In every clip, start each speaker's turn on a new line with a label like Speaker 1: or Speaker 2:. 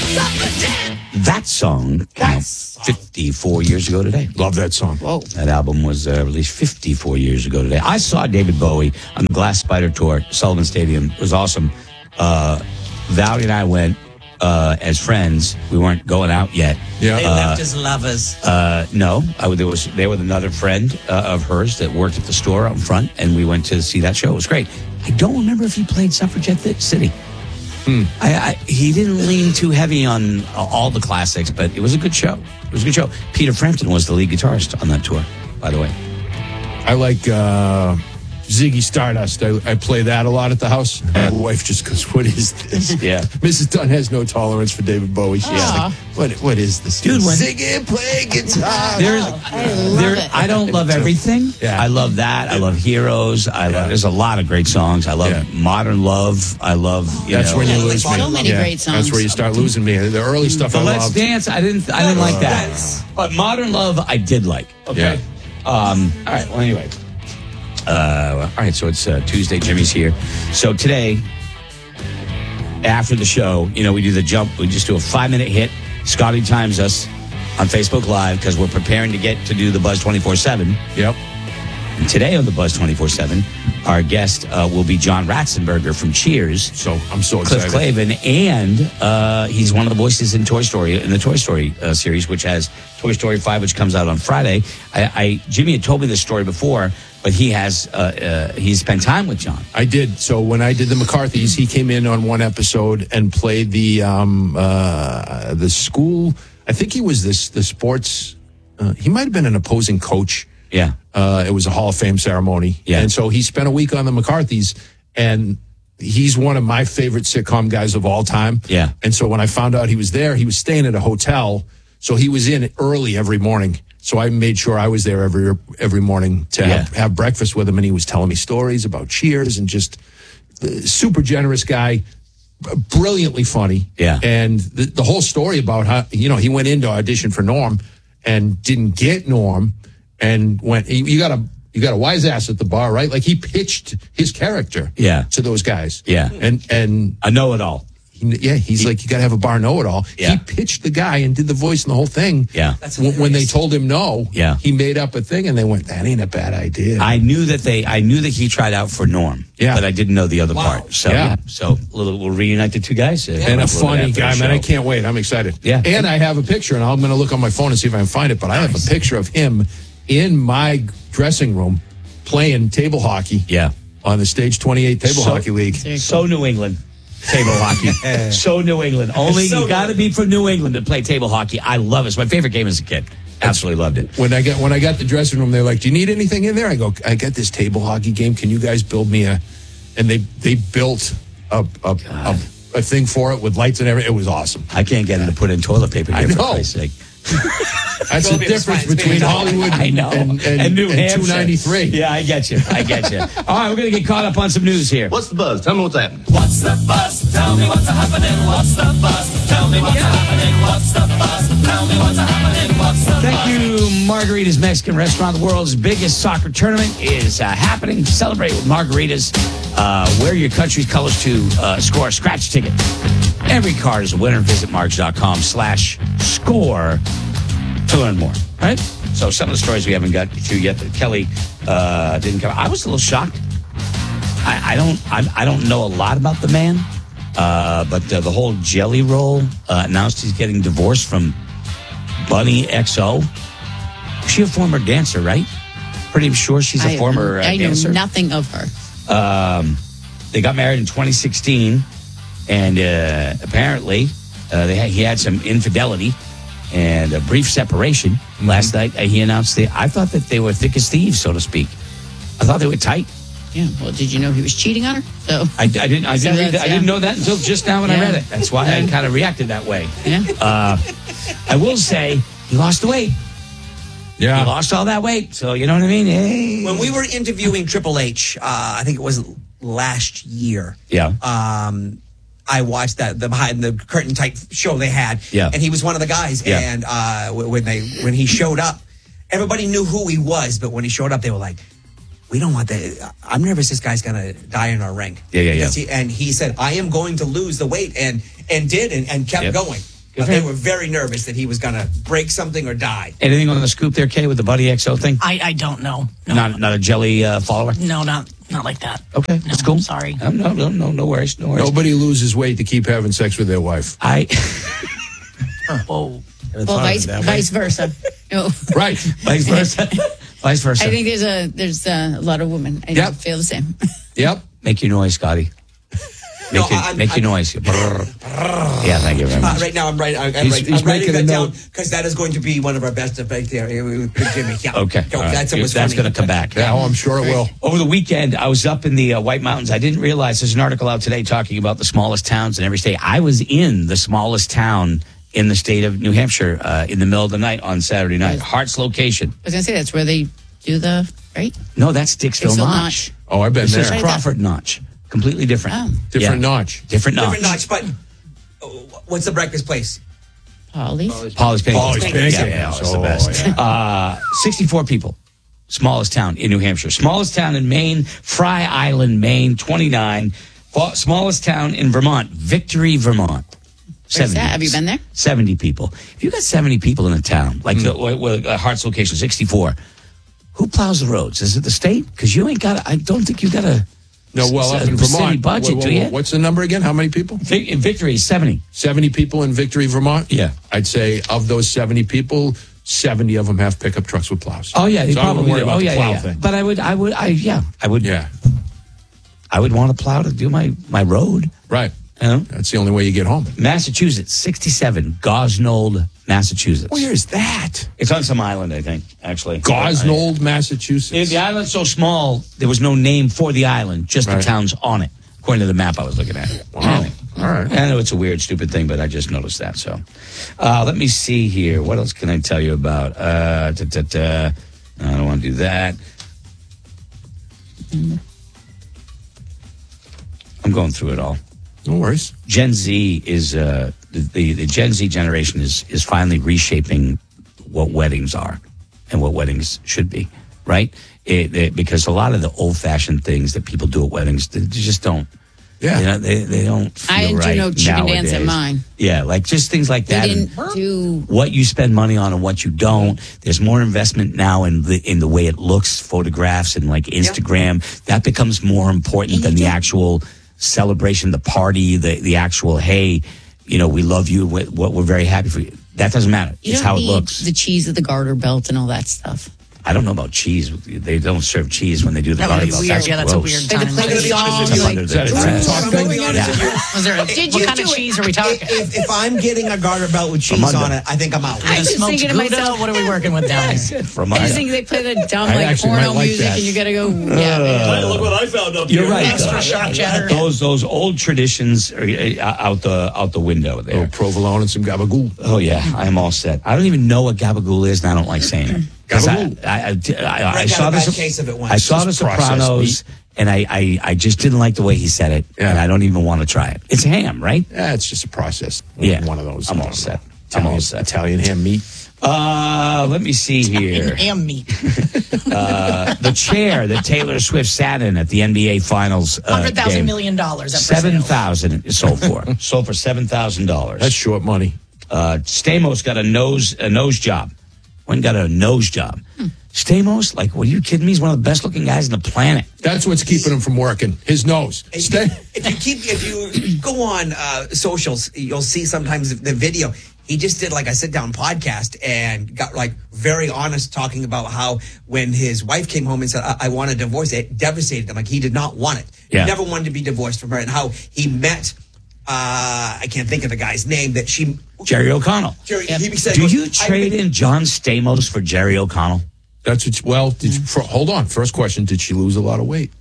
Speaker 1: That song came out 54 years ago today.
Speaker 2: Love that song.
Speaker 3: Whoa.
Speaker 1: That album was released 54 years ago today. I saw David Bowie on the Glass Spider Tour, Sullivan Stadium. It was awesome. Valerie and I went as friends. We weren't going out yet.
Speaker 2: Yeah.
Speaker 3: They left as lovers.
Speaker 1: No, there was another friend of hers that worked at the store out in front, and we went to see that show. It was great. I don't remember if he played Suffragette City. He didn't lean too heavy on all the classics, but it was a good show. It was a good show. Peter Frampton was the lead guitarist on that tour, by the way.
Speaker 2: I like Ziggy Stardust. I play that a lot at the house. My wife just goes, "What is this?"
Speaker 1: Yeah.
Speaker 2: Mrs. Dunn has no tolerance for David Bowie. She's like, "What is this,
Speaker 1: Dude, when-
Speaker 2: Ziggy play guitar?"
Speaker 1: I don't love everything.
Speaker 2: Yeah.
Speaker 1: I love that. I love Heroes. There's a lot of great songs. I love Modern Love. I love,
Speaker 2: That's when you lose me.
Speaker 3: So many great songs.
Speaker 2: That's where you start losing me. The early stuff
Speaker 1: But
Speaker 2: I
Speaker 1: Let's
Speaker 2: loved.
Speaker 1: Dance, I didn't like that. But Modern Love, I did like. Okay. All right. Well, anyway. All right. So it's Tuesday. Jimmy's here. So today, after the show, we do the jump. We just do a 5-minute hit. Scotty times us on Facebook Live because we're preparing to do the Buzz 24/7.
Speaker 2: Yep.
Speaker 1: And today on the Buzz 24/7, our guest will be John Ratzenberger from Cheers.
Speaker 2: So I'm so
Speaker 1: Cliff
Speaker 2: excited.
Speaker 1: Clavin, and he's one of the voices in Toy Story, in the Toy Story series, which has Toy Story 5, which comes out on Friday. Jimmy had told me this story before, but he's spent time with John.
Speaker 2: I did. So when I did the McCarthys, he came in on one episode and played the school. I think he was the sports. He might have been an opposing coach.
Speaker 1: Yeah.
Speaker 2: It was a Hall of Fame ceremony.
Speaker 1: Yeah.
Speaker 2: And so he spent a week on the McCarthys, and he's one of my favorite sitcom guys of all time.
Speaker 1: Yeah.
Speaker 2: And so when I found out he was there, he was staying at a hotel. So he was in early every morning. So I made sure I was there every morning to have breakfast with him. And he was telling me stories about Cheers and just super generous guy, brilliantly funny.
Speaker 1: Yeah.
Speaker 2: And the whole story about how, he went in to audition for Norm and didn't get Norm. And you got a wise ass at the bar, right? Like he pitched his character to those guys.
Speaker 1: Yeah.
Speaker 2: And
Speaker 1: I know it all.
Speaker 2: He's like, you got to have a bar know-it-all.
Speaker 1: Yeah.
Speaker 2: He pitched the guy and did the voice and the whole thing.
Speaker 1: Yeah.
Speaker 2: When they told him no,
Speaker 1: Yeah.
Speaker 2: he made up a thing and they went, that ain't a bad idea.
Speaker 1: I knew that he tried out for Norm.
Speaker 2: Yeah.
Speaker 1: But I didn't know the other part. So So we'll reunite the two guys.
Speaker 2: And a funny guy, man. I can't wait. I'm excited.
Speaker 1: Yeah.
Speaker 2: And I have a picture, and I'm going to look on my phone and see if I can find it, but I have a picture of him in my dressing room playing table hockey.
Speaker 1: Yeah.
Speaker 2: On the Stage 28 Table Hockey League.
Speaker 1: So New England. Table hockey. So New England. Only you got to be from New England to play table hockey. I love it. It's my favorite game as a kid. Absolutely loved it.
Speaker 2: When I got the dressing room, they're like, "Do you need anything in there?" I go, "I got this table hockey game. Can you guys build me a?" And they built a thing for it with lights and everything. It was awesome.
Speaker 1: I can't get him to put in toilet paper here,
Speaker 2: I
Speaker 1: for
Speaker 2: know.
Speaker 1: Christ's sake.
Speaker 2: That's the difference between Hollywood
Speaker 1: I know.
Speaker 2: and
Speaker 1: New Hampshire.
Speaker 2: 293.
Speaker 1: Yeah, I get you. All right, we're going to get caught up on some news here.
Speaker 4: What's the buzz? Tell me what's happening.
Speaker 5: What's the buzz? Tell me what's happening. What's the buzz? Tell me what's happening. What's the buzz? Tell me what's happening. What's the buzz?
Speaker 1: Thank you, Margarita's Mexican Restaurant. The world's biggest soccer tournament is happening. Celebrate with margaritas. Wear your country's colors to score a scratch ticket. Every card is a winner. Visit margs.com/score to learn more. All right? So some of the stories we haven't got to yet that Kelly didn't cover. I was a little shocked. I don't know a lot about the man, but the whole Jelly Roll announced he's getting divorced from Bunny XO. She's a former dancer, right? Pretty sure she's a former dancer.
Speaker 3: I know nothing of her.
Speaker 1: They got married in 2016, and apparently he had some infidelity and a brief separation. Last night, he announced I thought that they were thick as thieves, so to speak. I thought they were tight.
Speaker 3: Yeah. Well, did you know he was cheating on her? So
Speaker 1: I didn't read that. I didn't know that until just now when I read it. That's why I kind of reacted that way.
Speaker 3: Yeah.
Speaker 1: I will say he lost the weight.
Speaker 2: Yeah.
Speaker 1: He lost all that weight. So you know what I mean? Hey.
Speaker 6: When we were interviewing Triple H, I think it was last year.
Speaker 1: Yeah.
Speaker 6: I watched the behind the curtain type show they had.
Speaker 1: Yeah.
Speaker 6: And he was one of the guys.
Speaker 1: Yeah.
Speaker 6: And when he showed up, everybody knew who he was. But when he showed up, they were like, "We don't want that. I'm nervous this guy's going to die in our ring."
Speaker 1: Yeah.
Speaker 6: And he said, "I am going to lose the weight," and did and kept going. They were very nervous that he was going to break something or die.
Speaker 1: Anything on the scoop there, Kay, with the Buddy XO thing?
Speaker 4: I don't know. No,
Speaker 1: Not a jelly follower?
Speaker 4: no, not like that.
Speaker 1: Okay,
Speaker 4: No,
Speaker 1: that's cool.
Speaker 4: Sorry.
Speaker 1: No worries.
Speaker 2: Nobody loses weight to keep having sex with their wife.
Speaker 4: Whoa.
Speaker 3: Well, vice versa. No.
Speaker 2: Right.
Speaker 1: Vice versa. Vice versa.
Speaker 3: I think there's a lot of women. I
Speaker 2: Yep.
Speaker 3: feel the same.
Speaker 2: Yep.
Speaker 1: Make your noise, Scotty. Make your noise. Yeah, thank you very much.
Speaker 6: Right now, I'm writing
Speaker 2: He's
Speaker 6: that
Speaker 2: making a
Speaker 6: down
Speaker 2: note.
Speaker 6: because that is going to be one of our best effects there with Jimmy. Yeah.
Speaker 1: Okay.
Speaker 6: No,
Speaker 1: all right.
Speaker 6: that's
Speaker 1: That's
Speaker 6: funny.
Speaker 1: going to come back.
Speaker 2: Yeah, I'm sure it will.
Speaker 1: Over the weekend, I was up in the White Mountains. I didn't realize there's an article out today talking about the smallest towns in every state. I was in the smallest town in the state of New Hampshire in the middle of the night on Saturday night. Hart's location.
Speaker 3: I was going to say that's where they do the, right?
Speaker 1: No, that's Dixville
Speaker 3: Dixville
Speaker 1: Notch.
Speaker 2: Oh, I've been
Speaker 1: This is
Speaker 2: there.
Speaker 1: Crawford Notch. Completely different.
Speaker 3: Oh.
Speaker 2: Different
Speaker 1: Yeah.
Speaker 2: notch.
Speaker 1: Different notch.
Speaker 6: Different notch, but what's the breakfast place?
Speaker 3: Polly's.
Speaker 1: Polly's Pancakes.
Speaker 2: Polly's Pancakes.
Speaker 1: Yeah, it's the
Speaker 2: Oh,
Speaker 1: best.
Speaker 2: yeah.
Speaker 1: 64 people. Smallest town in New Hampshire. Smallest town in Maine, Fry Island, Maine, 29. Smallest town in Vermont, Victory, Vermont.
Speaker 3: Where's that? Have you been there?
Speaker 1: 70 people. If you got 70 people in a town, like Hart's location, 64, who plows the roads? Is it the state? Because you ain't got I don't think you got a
Speaker 2: No, well, up in
Speaker 1: city
Speaker 2: Vermont.
Speaker 1: budget, do you?
Speaker 2: What's the number again? How many people?
Speaker 1: In Victory is 70.
Speaker 2: 70 people in Victory, Vermont?
Speaker 1: Yeah.
Speaker 2: I'd say of those 70 people, 70 of them have pickup trucks with plows.
Speaker 1: Oh yeah, they
Speaker 2: So I wouldn't
Speaker 1: probably
Speaker 2: worry
Speaker 1: do.
Speaker 2: about
Speaker 1: Oh
Speaker 2: the
Speaker 1: yeah,
Speaker 2: plow
Speaker 1: yeah.
Speaker 2: thing.
Speaker 1: But I would.
Speaker 2: Yeah,
Speaker 1: I would want to plow to do my road.
Speaker 2: right.
Speaker 1: You know?
Speaker 2: That's the only way you get home.
Speaker 1: Massachusetts, 67, Gosnold, Massachusetts.
Speaker 2: Where is that?
Speaker 1: It's on some island, I think, actually.
Speaker 2: Gosnold, Massachusetts.
Speaker 1: The island's so small, there was no name for the island, just the
Speaker 2: Right.
Speaker 1: towns on it, according to the map I was looking at.
Speaker 2: Wow.
Speaker 1: Anyway.
Speaker 2: All right.
Speaker 1: I know it's a weird, stupid thing, but I just noticed that. So, let me see here. What else can I tell you about? I don't want to do that. I'm going through it all.
Speaker 2: No worries.
Speaker 1: Gen Z is the Gen Z generation is finally reshaping what weddings are and what weddings should be, right? Because a lot of the old fashioned things that people do at weddings, they just don't.
Speaker 2: Yeah.
Speaker 1: You know, they don't feel
Speaker 3: I didn't
Speaker 1: right
Speaker 3: do no chicken dance at
Speaker 1: nowadays.
Speaker 3: mine.
Speaker 1: Yeah, like just things like
Speaker 3: They
Speaker 1: that.
Speaker 3: didn't
Speaker 1: and
Speaker 3: do.
Speaker 1: what you spend money on and what you don't. There's more investment now in the way it looks, photographs and like Instagram. That becomes more important than the actual celebration, the party, the actual, hey, you know, we love you, we're very happy for you. That doesn't matter.
Speaker 3: You
Speaker 1: It's
Speaker 3: don't
Speaker 1: how it
Speaker 3: need
Speaker 1: looks.
Speaker 3: the cheese of the garter belt and all that stuff.
Speaker 1: I don't know about cheese. They don't serve cheese when they do the
Speaker 4: That would be
Speaker 1: garlic.
Speaker 4: weird. Yeah, that's a
Speaker 1: gross.
Speaker 4: weird
Speaker 3: They
Speaker 4: time.
Speaker 3: play the song,
Speaker 1: It's
Speaker 3: you're
Speaker 1: under
Speaker 3: like,
Speaker 1: the
Speaker 2: Is that a
Speaker 1: dress.
Speaker 2: talk thing?
Speaker 4: Was there
Speaker 3: Did
Speaker 4: what
Speaker 3: you
Speaker 4: kind
Speaker 3: do
Speaker 4: of
Speaker 3: it?
Speaker 4: cheese are we talking?
Speaker 6: If I'm getting a garter belt with cheese
Speaker 1: Amanda.
Speaker 6: on it, I think I'm out.
Speaker 3: I was just
Speaker 4: Smoked
Speaker 3: thinking to
Speaker 4: Gouda?
Speaker 3: myself,
Speaker 4: What are we working with down here?
Speaker 1: From
Speaker 3: I just think they play the dumb
Speaker 2: I
Speaker 3: like
Speaker 2: actually
Speaker 3: porno
Speaker 2: might like
Speaker 3: music,
Speaker 2: that.
Speaker 3: and you gotta go. Yeah,
Speaker 5: Look what I found up
Speaker 1: You're
Speaker 5: here.
Speaker 1: right.
Speaker 4: Extra shot cheddar.
Speaker 1: Those old traditions are out the window there.
Speaker 2: Oh, provolone and some gabagool.
Speaker 1: Oh yeah, I am all set. I don't even know what gabagool is, and I don't like saying it. 'Cause
Speaker 2: Gabagool.
Speaker 1: I
Speaker 6: Greg
Speaker 1: saw
Speaker 6: got a
Speaker 1: this.
Speaker 6: bad case of it once.
Speaker 1: I saw the
Speaker 2: It's processed
Speaker 1: Sopranos, and I just didn't like the way he said it,
Speaker 2: Yeah.
Speaker 1: and I don't even want to try it. It's ham, right?
Speaker 2: Yeah, it's just a process.
Speaker 1: Yeah.
Speaker 2: One of those.
Speaker 1: I'm
Speaker 2: I
Speaker 1: all
Speaker 2: don't
Speaker 1: set.
Speaker 2: know.
Speaker 1: I'm all set.
Speaker 2: Italian ham meat.
Speaker 1: Let me see here.
Speaker 4: Ham meat.
Speaker 1: The chair that Taylor Swift sat in at the NBA Finals
Speaker 4: $100,000
Speaker 1: game,
Speaker 4: million dollars. Up for sale.
Speaker 1: $7,000 it sold for. Sold for $7,000.
Speaker 2: That's short money.
Speaker 1: Stamos got a nose job. When got a nose job. Stamos, like, what are you kidding me? He's one of the best looking guys on the planet.
Speaker 2: That's what's keeping him from working. His nose. Stay.
Speaker 6: If you go on socials, you'll see sometimes the video. He just did like a sit down podcast and got like very honest talking about how when his wife came home and said, I want a divorce, it devastated him. Like he did not want it.
Speaker 1: Yeah.
Speaker 6: He never wanted to be divorced from her, and how he met, I can't think of the guy's name that she,
Speaker 1: Jerry O'Connell.
Speaker 6: Jerry, he said,
Speaker 1: Do you trade in John Stamos for Jerry O'Connell?
Speaker 2: That's what. Well, hold on. First question: did she lose a lot of weight?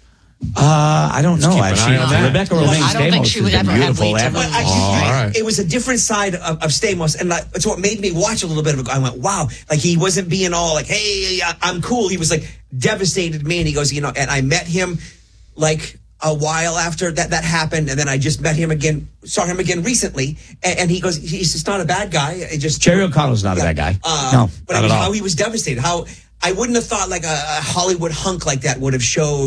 Speaker 1: I don't know.
Speaker 2: keep an
Speaker 1: Actually,
Speaker 2: eye on that.
Speaker 1: Rebecca
Speaker 4: Well,
Speaker 1: Romaine
Speaker 4: I don't think
Speaker 1: Stamos
Speaker 4: she
Speaker 1: has
Speaker 4: would
Speaker 1: been
Speaker 4: ever have
Speaker 1: beautiful.
Speaker 4: weight to
Speaker 1: ever.
Speaker 4: lose.
Speaker 6: But
Speaker 2: all right.
Speaker 6: it was a different side of Stamos, and it's what made me watch a little bit of it. I went, wow, like he wasn't being all like, hey, I'm cool. He was like devastated me, and he goes, you know, and I met him like a while after that happened, and then I just met him again, saw him again recently, and he goes, he's just not a bad guy. It just
Speaker 1: Jerry O'Connell's not a bad guy. No,
Speaker 6: but
Speaker 1: not
Speaker 6: it was
Speaker 1: at all.
Speaker 6: how he was devastated. How I wouldn't have thought like a Hollywood hunk like that would have showed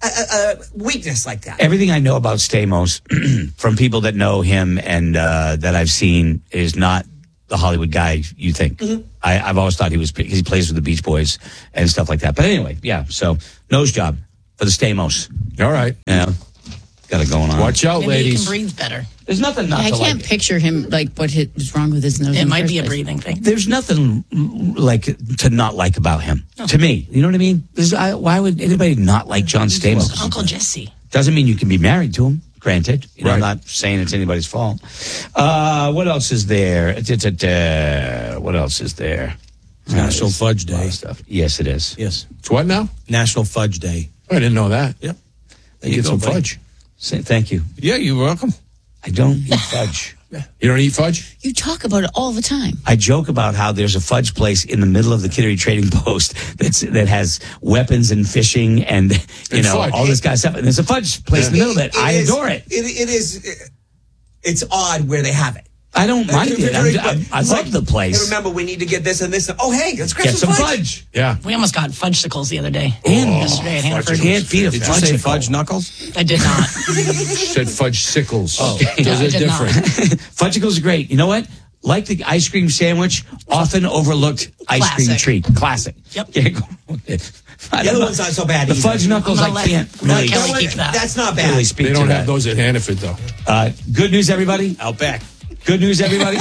Speaker 6: a weakness like that.
Speaker 1: Everything I know about Stamos from people that know him and that I've seen is not the Hollywood guy you think. I've always thought he plays with the Beach Boys and stuff like that. But anyway, yeah. So nose job for the Stamos.
Speaker 2: All right.
Speaker 1: Yeah, got it going on.
Speaker 2: Watch out,
Speaker 4: Maybe
Speaker 2: ladies.
Speaker 4: he can breathe better.
Speaker 1: There's nothing not
Speaker 3: I
Speaker 1: to
Speaker 3: can't
Speaker 1: like.
Speaker 3: picture him like what is wrong with his nose.
Speaker 4: It
Speaker 3: in the
Speaker 4: might
Speaker 3: first
Speaker 4: be a
Speaker 3: place.
Speaker 4: breathing thing.
Speaker 1: There's nothing like to not like about him. To me, you know what I mean? Why would anybody not like John Stamos?
Speaker 4: Uncle Jesse.
Speaker 1: Doesn't mean you can be married to him. Granted, you know, I'm
Speaker 2: Right.
Speaker 1: not saying it's anybody's fault. What else is there? What else is there?
Speaker 7: National
Speaker 1: There's
Speaker 7: Fudge
Speaker 1: a lot of
Speaker 7: Day.
Speaker 1: stuff. Yes, it is.
Speaker 7: Yes.
Speaker 2: It's what now?
Speaker 7: National Fudge Day.
Speaker 2: I didn't know that.
Speaker 7: Yep.
Speaker 2: You get some fudge.
Speaker 1: Thank you.
Speaker 7: Yeah, you're welcome.
Speaker 1: I don't eat fudge.
Speaker 2: You don't eat fudge?
Speaker 3: You talk about it all the time.
Speaker 1: I joke about how there's a fudge place in the middle of the Kittery Trading Post that has weapons and fishing and
Speaker 2: fudge.
Speaker 1: all this kind of stuff. And there's a fudge place in the middle of it. I adore it.
Speaker 6: It is. It's odd where they have it.
Speaker 1: I don't mind it. I
Speaker 6: It's
Speaker 1: love the
Speaker 6: Hey,
Speaker 1: place.
Speaker 6: remember, we need to get this and this. Oh, hey, let's grab
Speaker 1: Get some fudge.
Speaker 2: Yeah.
Speaker 4: We almost got fudgesicles the other day.
Speaker 1: And
Speaker 4: yesterday at Hanford.
Speaker 1: Can't beat a
Speaker 7: Did you say
Speaker 1: fudge.
Speaker 7: fudge knuckles?
Speaker 4: I did not.
Speaker 2: Said fudge sickles. Oh,
Speaker 4: I
Speaker 2: those are
Speaker 4: did not.
Speaker 2: different.
Speaker 1: Fudgicles are great. You know what? Like the ice cream sandwich, often overlooked ice cream
Speaker 4: Classic.
Speaker 1: treat. Classic.
Speaker 4: Yep.
Speaker 1: Yeah, go-
Speaker 6: The other one's not so bad
Speaker 1: The
Speaker 6: either.
Speaker 1: fudge knuckles,
Speaker 4: I'm
Speaker 1: I
Speaker 4: gonna let-
Speaker 1: can't
Speaker 4: I'm gonna
Speaker 1: really,
Speaker 4: let Kelly keep that.
Speaker 6: That's not bad.
Speaker 1: really speak
Speaker 2: They
Speaker 1: to
Speaker 2: don't
Speaker 1: that.
Speaker 2: have those at Hannaford, though.
Speaker 1: Good news, everybody.
Speaker 7: Outback.
Speaker 1: Good news, everybody.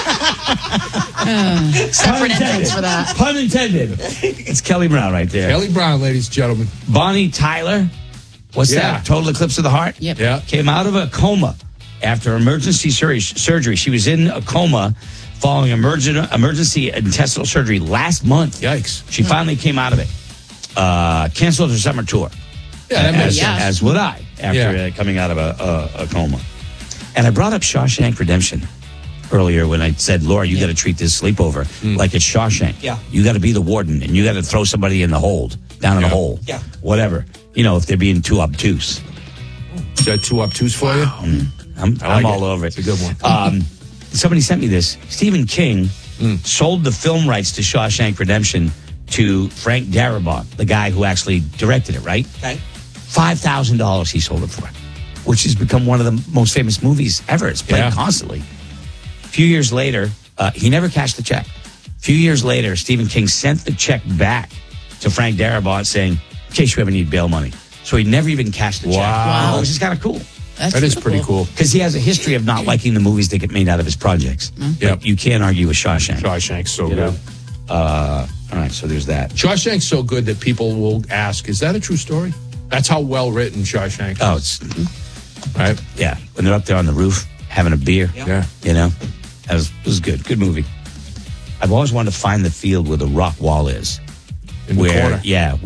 Speaker 4: Separate entrance for that.
Speaker 1: Pun intended. It's Kelly Brown right there.
Speaker 2: Kelly Brown, ladies and gentlemen.
Speaker 1: Bonnie Tyler. What's
Speaker 2: Yeah.
Speaker 1: that? Total eclipse of the heart?
Speaker 3: Yep.
Speaker 2: Yeah.
Speaker 1: Came out of a coma after emergency surgery. She was in a coma following emergency intestinal surgery last month.
Speaker 2: Yikes.
Speaker 1: She finally came out of it. Canceled her summer tour.
Speaker 2: Yeah, that makes
Speaker 1: as,
Speaker 2: sense.
Speaker 1: as would I after
Speaker 2: Yeah.
Speaker 1: coming out of a coma. And I brought up Shawshank Redemption earlier when I said, Laura, you got to treat this sleepover like it's Shawshank.
Speaker 6: Yeah.
Speaker 1: You got to be the warden and you got to throw somebody in the hold, down in the
Speaker 2: Yeah.
Speaker 1: hole.
Speaker 6: Yeah.
Speaker 1: Whatever. You know, if they're being too obtuse.
Speaker 2: Is that too obtuse for you?
Speaker 1: I'm
Speaker 2: like
Speaker 1: all
Speaker 2: it.
Speaker 1: over it.
Speaker 2: It's a good one.
Speaker 1: Somebody sent me this. Stephen King sold the film rights to Shawshank Redemption to Frank Darabont, the guy who actually directed it, right?
Speaker 6: Okay.
Speaker 1: $5,000 he sold it for, which has become one of the most famous movies ever. It's played
Speaker 2: Yeah.
Speaker 1: constantly. A few years later, he never cashed the check. A few years later, Stephen King sent the check back to Frank Darabont saying, in case you ever need bail money. So he never even cashed the check.
Speaker 2: Wow.
Speaker 1: Which is kind of cool.
Speaker 3: That's
Speaker 2: That is pretty cool.
Speaker 1: Because he has a history of not liking the movies that get made out of his projects.
Speaker 2: Yep.
Speaker 1: But you can't argue with Shawshank.
Speaker 2: Shawshank's so
Speaker 1: You know?
Speaker 2: good.
Speaker 1: All right, so there's that.
Speaker 2: Shawshank's so good that people will ask, is that a true story? That's how well written Shawshank is.
Speaker 1: Oh, it's,
Speaker 2: Right?
Speaker 1: yeah. When they're up there on the roof having a beer,
Speaker 2: Yeah.
Speaker 1: you know, it was good. Good movie. I've always wanted to find the field where the rock wall is.
Speaker 2: In the corner.
Speaker 1: Yeah,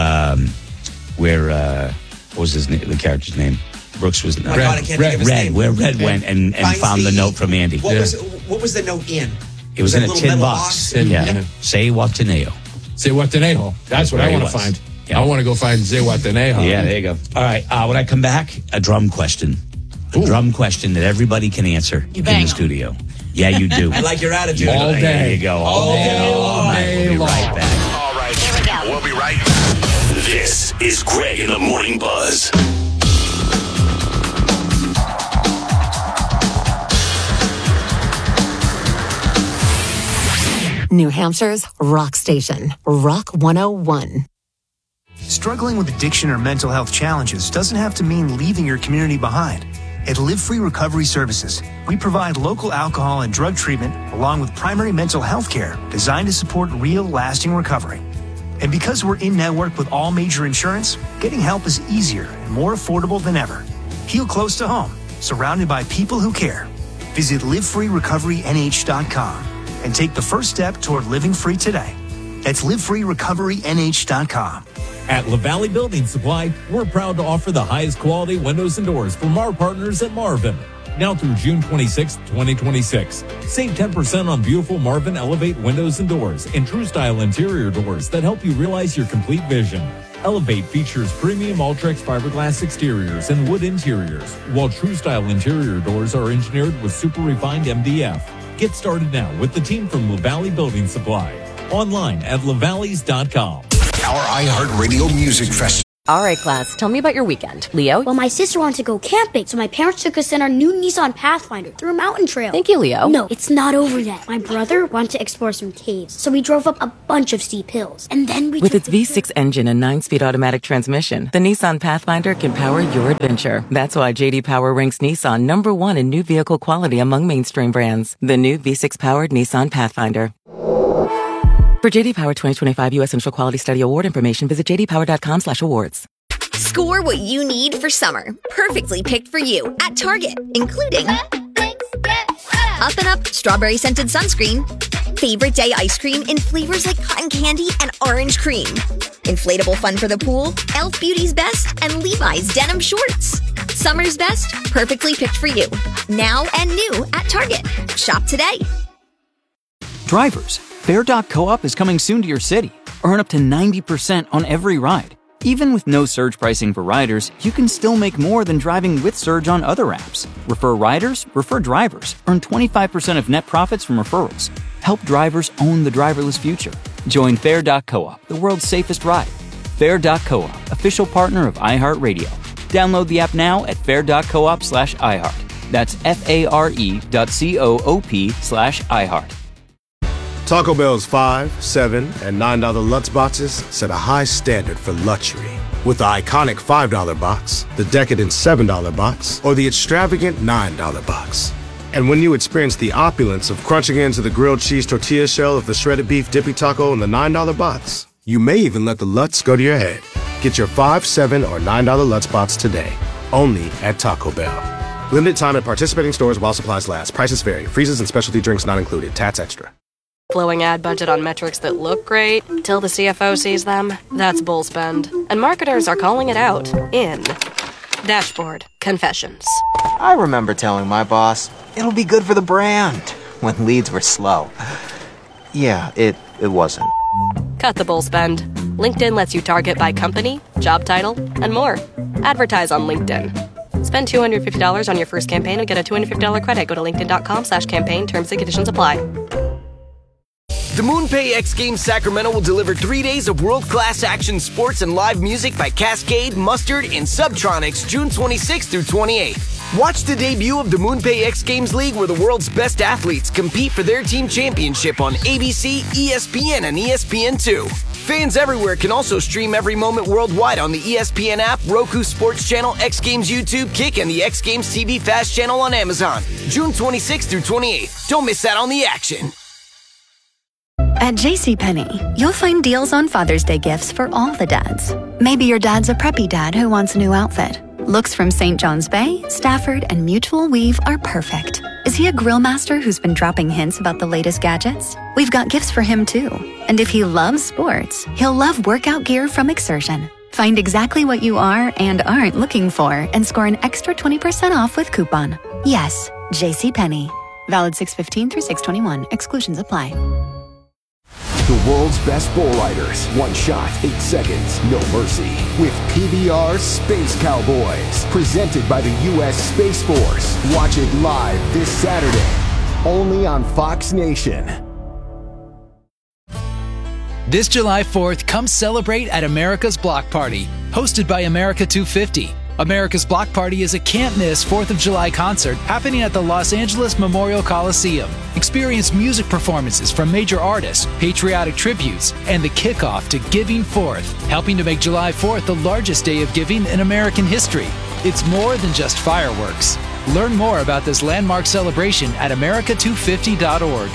Speaker 1: what was his name, the character's name? Brooks was
Speaker 6: Oh my God, I can't think of his
Speaker 1: Red,
Speaker 6: name.
Speaker 1: where Red went and
Speaker 6: Finds
Speaker 1: found the note from Andy.
Speaker 6: What was the note in?
Speaker 1: It was in a
Speaker 6: little
Speaker 1: tin
Speaker 6: metal
Speaker 1: box.
Speaker 2: Tin-
Speaker 1: Yeah.
Speaker 2: yeah.
Speaker 1: Say Wataneo.
Speaker 2: Zewatenejo. That's what
Speaker 1: where
Speaker 2: I
Speaker 1: he
Speaker 2: want to
Speaker 1: was.
Speaker 2: find.
Speaker 1: Yeah.
Speaker 2: I want to go find Zewatenejo.
Speaker 1: Yeah, there you go. All right. When I come back, a drum question. A
Speaker 2: Ooh.
Speaker 1: drum question that everybody can answer in
Speaker 4: bang
Speaker 1: the
Speaker 4: 'em.
Speaker 1: studio. Yeah, you do.
Speaker 6: I like your attitude.
Speaker 2: All day.
Speaker 1: There you go. All day long. We'll be right back.
Speaker 8: All right, we'll be right back. This is Greg in the Morning Buzz.
Speaker 9: New Hampshire's rock station, Rock 101.
Speaker 10: Struggling with addiction or mental health challenges doesn't have to mean leaving your community behind. At Live Free Recovery Services, we provide local alcohol and drug treatment along with primary mental health care designed to support real, lasting recovery. And because we're in network with all major insurance, getting help is easier and more affordable than ever. Heal close to home, surrounded by people who care. Visit livefreerecoverynh.com and take the first step toward living free today. That's livefreerecoverynh.com.
Speaker 11: At LaValley Building Supply, we're proud to offer the highest quality windows and doors from our partners at Marvin. Now through June 26, 2026. Save 10% on beautiful Marvin Elevate windows and doors and True Style interior doors that help you realize your complete vision. Elevate features premium Ultrex fiberglass exteriors and wood interiors, while True Style interior doors are engineered with super refined MDF. Get started now with the team from LaValley Building Supply. Online at lavalleys.com.
Speaker 8: Our iHeartRadio Music Festival.
Speaker 12: All right, class, tell me about your weekend. Leo?
Speaker 13: Well, my sister wanted to go camping, so my parents took us in our new Nissan Pathfinder through a mountain trail.
Speaker 12: Thank you, Leo.
Speaker 13: No, it's not over yet. My brother wanted to explore some caves, so we drove up a bunch of steep hills. And then we
Speaker 12: With its V6 engine and 9-speed automatic transmission, the Nissan Pathfinder can power your adventure. That's why J.D. Power ranks Nissan #1 in new vehicle quality among mainstream brands. The new V6-powered Nissan Pathfinder. For J.D. Power 2025 U.S. Central Quality Study Award information, visit jdpower.com/awards.
Speaker 14: Score what you need for summer. Perfectly picked for you at Target, including Up and Up strawberry scented sunscreen, favorite day ice cream in flavors like cotton candy and orange cream, inflatable fun for the pool, Elf Beauty's Best, and Levi's denim shorts. Summer's best, perfectly picked for you. Now and new at Target. Shop today.
Speaker 15: Drivers, Fair.coop is coming soon to your city. Earn up to 90% on every ride. Even with no surge pricing for riders, you can still make more than driving with Surge on other apps. Refer riders, refer drivers. Earn 25% of net profits from referrals. Help drivers own the driverless future. Join Fair.coop, the world's safest ride. Fair.coop, official partner of iHeartRadio. Download the app now at fair.coop/iHeart. That's FARE.coop/iHeart.
Speaker 16: Taco Bell's $5, $7, and $9 Lutz boxes set a high standard for luxury. With the iconic $5 box, the decadent $7 box, or the extravagant $9 box. And when you experience the opulence of crunching into the grilled cheese tortilla shell of the shredded beef dippy taco in the $9 box, you may even let the Lutz go to your head. Get your $5, $7, or $9 Lutz box today, only at Taco Bell. Limited time at participating stores while supplies last. Prices vary. Freezes and specialty drinks not included. Tats extra.
Speaker 17: Blowing ad budget on metrics that look great till the CFO sees them. That's bull spend. And marketers are calling it out in Dashboard Confessions.
Speaker 18: I remember telling my boss, it'll be good for the brand, when leads were slow. Yeah, it wasn't.
Speaker 17: Cut the bull spend. LinkedIn lets you target by company, job title, and more. Advertise on LinkedIn. Spend $250 on your first campaign and get a $250 credit. Go to linkedin.com/campaign. Terms and conditions apply.
Speaker 19: The MoonPay X Games Sacramento will deliver 3 days of world-class action sports and live music by Cascade, Mustard, and Subtronics June 26th through 28th. Watch the debut of the MoonPay X Games League where the world's best athletes compete for their team championship on ABC, ESPN, and ESPN2. Fans everywhere can also stream every moment worldwide on the ESPN app, Roku Sports Channel, X Games YouTube, Kick, and the X Games TV Fast Channel on Amazon. June 26th through 28th. Don't miss out on the action.
Speaker 20: At JCPenney, you'll find deals on Father's Day gifts for all the dads. Maybe your dad's a preppy dad who wants a new outfit. Looks from St. John's Bay, Stafford, and Mutual Weave are perfect. Is he a grill master who's been dropping hints about the latest gadgets? We've got gifts for him too. And if he loves sports, he'll love workout gear from Exertion. Find exactly what you are and aren't looking for and score an extra 20% off with coupon. Yes, JCPenney. Valid 6/15 through 6/21. Exclusions apply.
Speaker 21: The world's best bull riders. One shot, 8 seconds, no mercy. With PBR Space Cowboys. Presented by the U.S. Space Force. Watch it live this Saturday. Only on Fox Nation.
Speaker 22: This July 4th, come celebrate at America's Block Party. Hosted by America 250. America's Block Party is a can't-miss 4th of July concert happening at the Los Angeles Memorial Coliseum. Experience music performances from major artists, patriotic tributes, and the kickoff to Giving Forth, helping to make July 4th the largest day of giving in American history. It's more than just fireworks. Learn more about this landmark celebration at america250.org.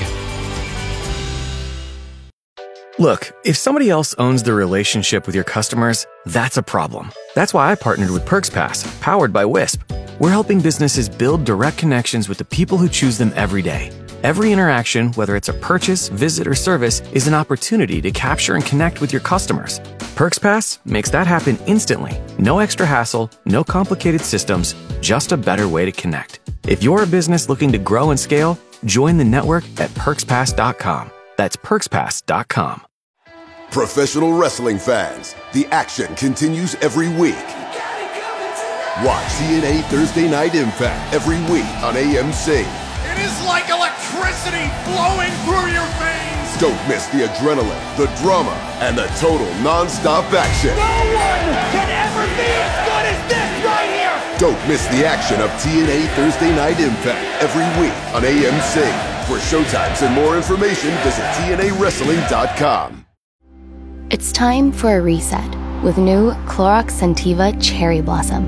Speaker 23: Look, if somebody else owns the relationship with your customers, that's a problem. That's why I partnered with PerksPass, powered by Wisp. We're helping businesses build direct connections with the people who choose them every day. Every interaction, whether it's a purchase, visit, or service, is an opportunity to capture and connect with your customers. PerksPass makes that happen instantly. No extra hassle, no complicated systems, just a better way to connect. If you're a business looking to grow and scale, join the network at PerksPass.com. That's PerksPass.com.
Speaker 24: Professional wrestling fans, the action continues every week. Watch TNA Thursday Night Impact every week on AMC.
Speaker 25: It is like electricity flowing through your veins.
Speaker 24: Don't miss the adrenaline, the drama, and the total non-stop action.
Speaker 25: No one can ever good as this right here!
Speaker 24: Don't miss the action of TNA Thursday Night Impact every week on AMC. For showtimes and more information, visit TNAWrestling.com.
Speaker 3: It's time for a reset with new Clorox Scentiva Cherry Blossom.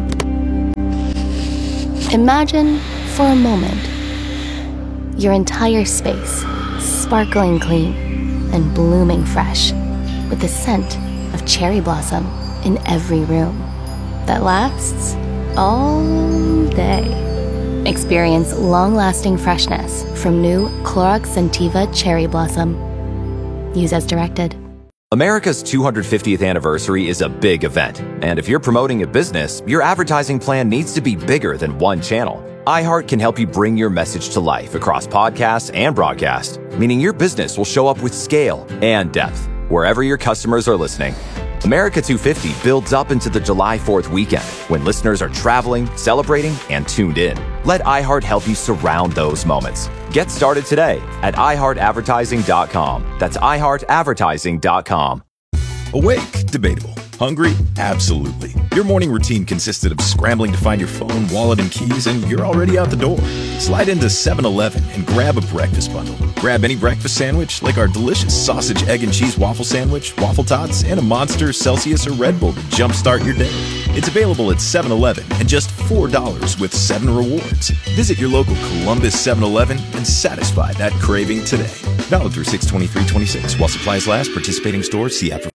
Speaker 3: Imagine, for a moment, your entire space sparkling clean and blooming fresh with the scent of cherry blossom in every room that lasts all day. Experience long-lasting freshness from new Clorox Scentiva Cherry Blossom. Use as directed.
Speaker 4: America's 250th anniversary is a big event, and if you're promoting a business, your advertising plan needs to be bigger than one channel. iHeart can help you bring your message to life across podcasts and broadcast, meaning your business will show up with scale and depth wherever your customers are listening. America 250 builds up into the July 4th weekend when listeners are traveling, celebrating, and tuned in. Let iHeart help you surround those moments. Get started today at iHeartAdvertising.com. That's iHeartAdvertising.com.
Speaker 5: Awake? Debatable. Hungry? Absolutely. Your morning routine consisted of scrambling to find your phone, wallet, and keys, and you're already out the door. Slide into 7-Eleven and grab a breakfast bundle. Grab any breakfast sandwich, like our delicious sausage, egg, and cheese waffle sandwich, waffle tots, and a Monster, Celsius, or Red Bull to jumpstart your day. It's available at 7-Eleven and just $4 with 7 rewards. Visit your local Columbus 7-Eleven and satisfy that craving today. Valid through 6/23/26 while supplies last. Participating stores. See app for